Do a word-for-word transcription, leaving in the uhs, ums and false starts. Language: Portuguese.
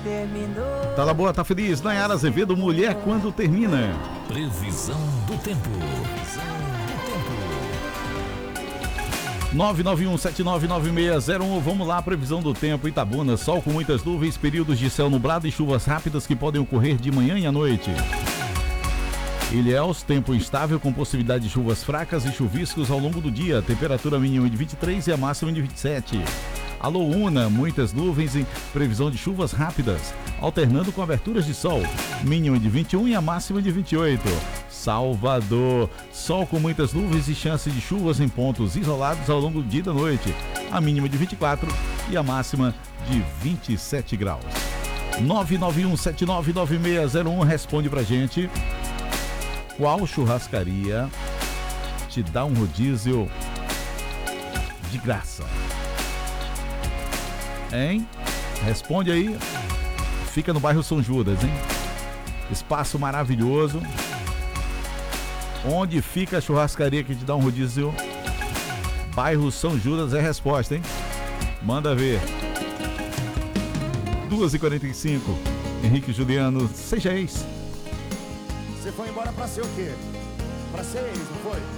Tá na boa, tá feliz. Nayara Azevedo, mulher quando termina. Previsão do tempo. nove nove um sete nove nove seis zero um. Vamos lá, previsão do tempo. Itabuna, sol com muitas nuvens, períodos de céu nublado e chuvas rápidas que podem ocorrer de manhã e à noite. Ilhéus, tempo instável com possibilidade de chuvas fracas e chuviscos ao longo do dia. Temperatura mínima de vinte e três e a máxima de vinte e sete. Alô Una, muitas nuvens e previsão de chuvas rápidas, alternando com aberturas de sol. Mínima de vinte e um e a máxima de vinte e oito. Salvador, sol com muitas nuvens e chance de chuvas em pontos isolados ao longo do dia e da noite. A mínima de vinte e quatro e a máxima de vinte e sete graus. nove nove um sete nove nove seis zero um, responde pra gente. Qual churrascaria te dá um rodízio de graça? Hein? Responde aí. Fica no bairro São Judas, hein? Espaço maravilhoso. Onde fica a churrascaria que te dá um rodízio? Bairro São Judas é a resposta, hein? Manda ver. duas e quarenta e cinco. Henrique Juliano, seja ex. Você foi embora pra ser o quê? Pra ser ex, não foi?